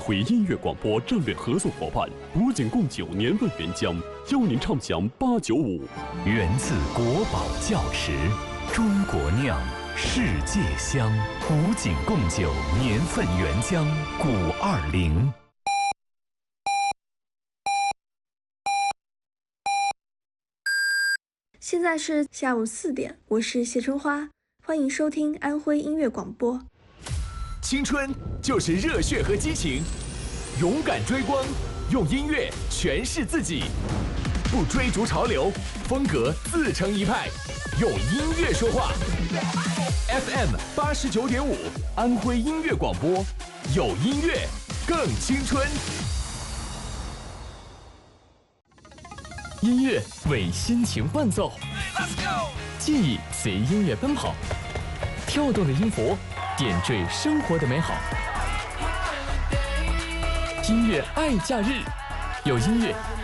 徽音乐广播战略合作伙伴古井贡酒年份原浆，邀您畅享895。 源自国宝窖池，中国酿，世界香。古井贡酒年份原浆520。 现在是下午4点，我是谢春花，欢迎收听安徽音乐广播。 青春就是热血和激情，勇敢追光，用音乐诠释自己，不追逐潮流，风格自成一派，用音乐说话。FM 89.5，安徽音乐广播，有音乐更青春。 音乐为心情伴奏，记忆随音乐奔跑，跳动的音符点缀生活的美好。音乐爱假日，有音乐